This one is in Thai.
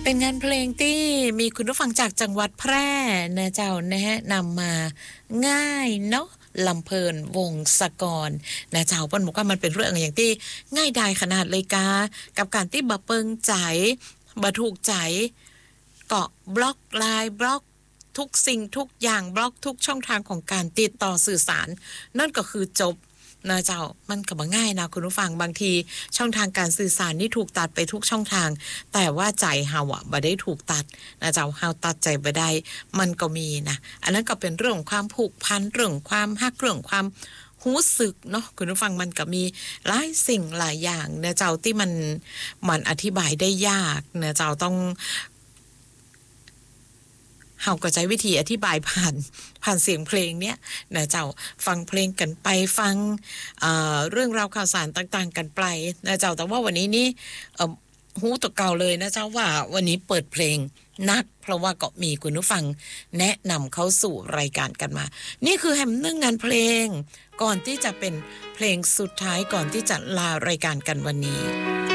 เป็นงานเพลงที่มีคุณผู้ฟังจากจังหวัดแพร่นะเจ้านะฮะนำมาง่ายเนาะลำเพลินวงศกรนะเจ้าเปิ้นบอกว่ามันเป็นเรื่องอย่างที่ง่ายดายขนาดเลยกากับการที่บ่เปิงใจบ่ถูกใจเกาะบล็อกไลน์บล็อกทุกสิ่งทุกอย่างบล็อกทุกช่องทางของการติดต่อสื่อสารนั่นก็คือจบนะเจ้ามันก็บ่ง่ายนะคุณผู้ฟังบางทีช่องทางการสื่อสารนี่ถูกตัดไปทุกช่องทางแต่ว่าใจเฮาอ่ะบ่ได้ถูกตัดนะเจ้าเฮาตัดใจบ่ได้มันก็มีนะอันนั้นก็เป็นเรื่องของความผูกพันเรื่องความฮักเรื่องความรู้สึกเนาะคุณผู้ฟังมันก็มีหลายสิ่งหลายอย่างนะเจ้าที่มันอธิบายได้ยากนะเจ้าต้องเฮาก็ใช้วิธีอธิบายผ่านเสียงเพลงเนี้ยนะเจ้าฟังเพลงกันไปฟังเรื่องราวข่าวสารต่างๆกันไปนะเจ้าแต่ว่าวันนี้นี่ฮู้ตัวเก่าเลยนะเจ้าว่าวันนี้เปิดเพลงนักเพราะว่าก็มีคุณผู้ฟังแนะนำเข้าสู่รายการกันมานี่คือแฮมนึ่งงานเพลงก่อนที่จะเป็นเพลงสุดท้ายก่อนที่จะลารายการกันวันนี้